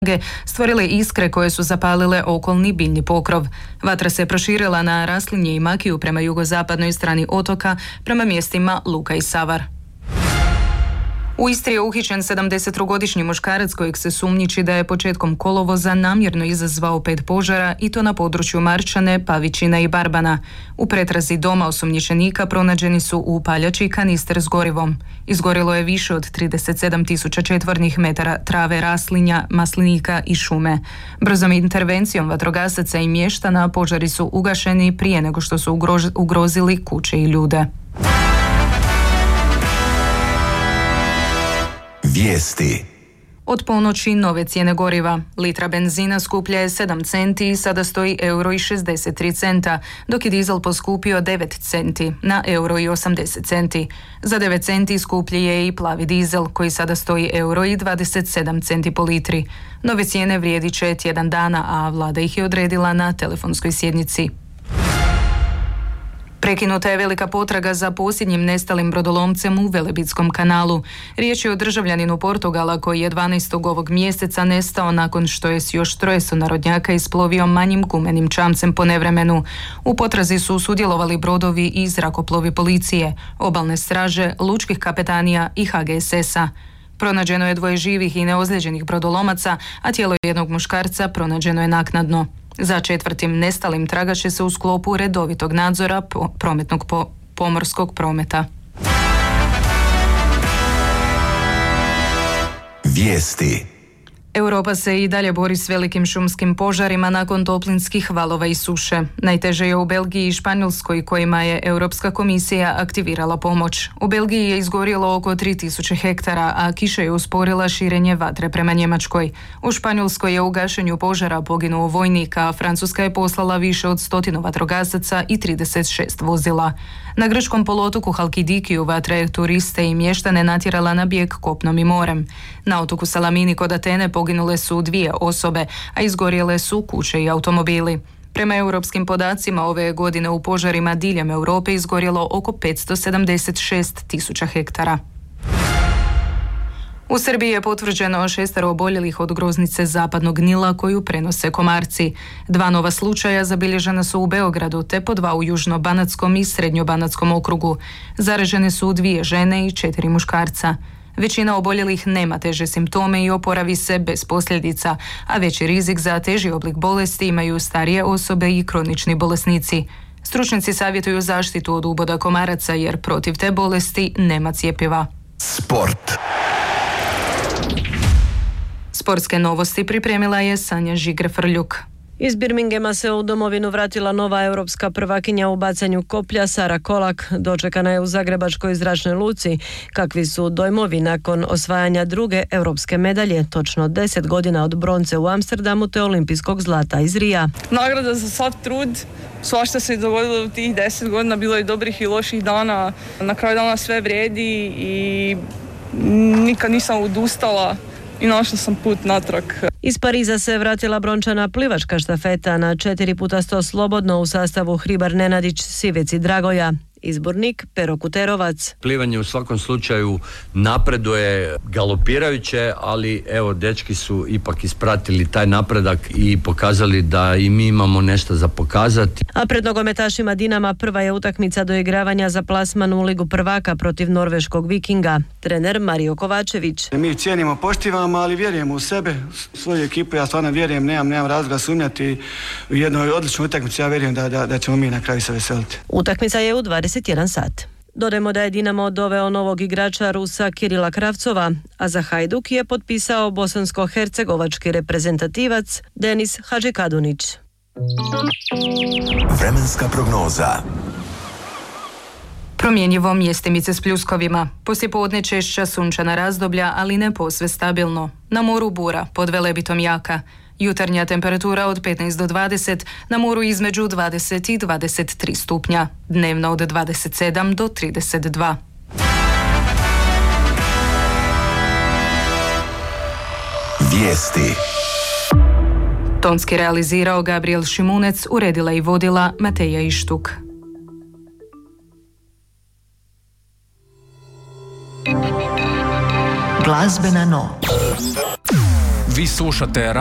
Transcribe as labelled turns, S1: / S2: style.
S1: stvorile iskre koje su zapalile okolni biljni pokrov. Vatra se proširila na Raslinje i Makiju prema jugozapadnoj strani otoka, prema mjestima Luka i Savar. U Istri je uhićen 73-godišnji muškarac kojeg se sumnjiči da je početkom kolovoza namjerno izazvao 5 požara i to na području Marčane, Pavićina i Barbana. U pretrazi doma osumnjičenika pronađeni su upaljač i kanister s gorivom. Izgorilo je više od 37.000 četvornih metara trave, raslinja, maslinika i šume. Brzom intervencijom vatrogasaca i mještana požari su ugašeni prije nego što su ugrozili kuće i ljude.
S2: Vijesti.
S1: Od ponoći nove cijene goriva. Litra benzina skuplja je 7 centi i sada stoji €1,63, dok je dizel poskupio 9 centi na €1,80. Za 9 centi skuplji je i plavi dizel koji sada stoji €1,27 po litri. Nove cijene vrijedit će tjedan dana, a vlada ih je odredila na telefonskoj sjednici. Prekinuta je velika potraga za posljednjim nestalim brodolomcem u Velebitskom kanalu. Riječ je o državljaninu Portugala koji je 12. ovog mjeseca nestao nakon što je s još 3 sunarodnjaka isplovio manjim gumenim čamcem po nevremenu. U potrazi su sudjelovali brodovi i zrakoplovi policije, obalne straže, lučkih kapetanija i HGSS-a. Pronađeno je 2 živih i neozlijeđenih brodolomaca, a tijelo jednog muškarca pronađeno je naknadno. Za 4. nestalim traga će se u sklopu redovitog nadzora pomorskog prometa.
S2: Vijesti.
S1: Europa se i dalje bori s velikim šumskim požarima nakon toplinskih valova i suše. Najteže je u Belgiji i Španjolskoj kojima je Europska komisija aktivirala pomoć. U Belgiji je izgorjelo oko 3000 hektara, a kiša je usporila širenje vatre prema Njemačkoj. U Španjolskoj je u gašenju požara poginuo vojnik, a Francuska je poslala više od 100 vatrogasaca i 36 vozila. Na grčkom poluotoku Halkidikiju vatra je turiste i mještane natjerala na bijeg kopnom i morem. Na otoku Salamini kod Atene poginule su 2 osobe, a izgorjele su kuće i automobili. Prema europskim podacima ove godine u požarima diljem Europe izgorjelo oko 576.000 hektara. U Srbiji je potvrđeno 6 oboljelih od groznice zapadnog Nila koju prenose komarci. 2 nova slučaja zabilježena su u Beogradu, te po 2 u Južno-Banatskom i Srednjo-Banatskom okrugu. Zaražene su 2 žene i 4 muškarca. Većina oboljelih nema teže simptome i oporavi se bez posljedica, a veći rizik za teži oblik bolesti imaju starije osobe i kronični bolesnici. Stručnjaci savjetuju zaštitu od uboda komaraca jer protiv te bolesti nema cjepiva.
S2: Sport.
S1: Sportske novosti pripremila je Sanja Žigre-Frljuk.
S3: Iz Birminghama se u domovinu vratila nova europska prvakinja u bacanju koplja Sara Kolak. Dočekana je u zagrebačkoj zračnoj luci. Kakvi su dojmovi nakon osvajanja 2. europske medalje, točno 10 godina od bronce u Amsterdamu te olimpijskog zlata iz Rija.
S4: Nagrada za sav trud, svašta se dogodilo u tih 10 godina, bilo je dobrih i loših dana. Na kraju dana sve vrijedi i nikad nisam odustala i našla sam put natrag.
S3: Iz Pariza se vratila brončana plivačka štafeta na 4x100 slobodno u sastavu Hribar Nenadić, Sivec i Dragoja. Izbornik Pero Kuterovac.
S5: Plivanje u svakom slučaju napreduje galopirajuće, ali evo dečki su ipak ispratili taj napredak i pokazali da i mi imamo nešto za pokazati.
S3: A pred nogometašima Dinama prva je utakmica doigravanja za plasman u Ligu prvaka protiv norveškog Vikinga. Trener Mario Kovačević.
S6: Mi cijenimo, poštivamo, ali vjerujemo u sebe, svoju ekipu, ja stvarno vjerujem, nemam razloga sumnjati u jednoj odličnoj utakmici, ja vjerujem da ćemo mi na kraju se veseliti.
S3: Utakmica je u 21 sat. Dodajmo da je Dinamo doveo novog igrača Rusa Kirila Kravcova, a za Hajduk je potpisao bosansko-hercegovački reprezentativac Denis Hadžikadunić.
S2: Vremenska prognoza.
S1: Promjenjivo, mjestimice s pljuskovima. Poslijepodne češća sunčana razdoblja, ali ne posve stabilno. Na moru bura, pod Velebitom jaka. Jutarnja temperatura od 15 do 20, na moru između 20 i 23 stupnja. Dnevno od 27 do 32.
S2: Vijesti.
S1: Tonski realizirao Gabriel Šimunec, uredila i vodila Mateja Ištuk.
S7: Glazbena noć. Vi slušate